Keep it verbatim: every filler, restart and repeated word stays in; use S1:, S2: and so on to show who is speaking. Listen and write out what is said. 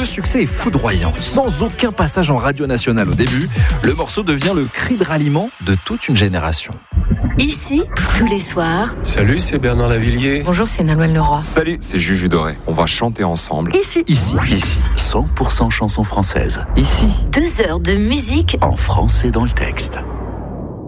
S1: succès est foudroyant. Sans aucun passage en radio nationale au début, le morceau devient le cri de ralliement de toute une génération.
S2: Ici, tous les soirs.
S3: Salut, c'est Bernard Lavillier.
S4: Bonjour, c'est Nolwenn Leroy.
S5: Salut, c'est Juju Doré. On va chanter ensemble.
S2: Ici.
S1: Ici, ici, cent pour cent chansons françaises. Ici,
S2: Deux heures de musique
S1: en français dans le texte.